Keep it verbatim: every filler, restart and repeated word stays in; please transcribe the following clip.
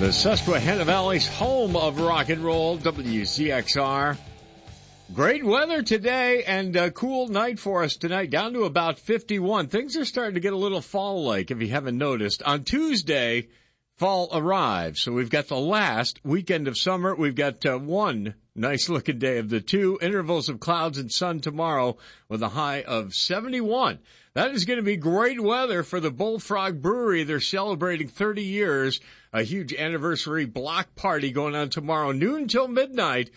The Susquehanna Valley's home of rock and roll, W C X R. Great weather today and a cool night for us tonight, down to about fifty-one. Things are starting to get a little fall-like, if you haven't noticed. On Tuesday, fall arrives. So we've got the last weekend of summer. We've got uh, one nice-looking day of the two. Intervals of clouds and sun tomorrow with a high of seventy-one. That is going to be great weather for the Bullfrog Brewery. They're celebrating thirty years. A huge anniversary block party going on tomorrow, noon till midnight,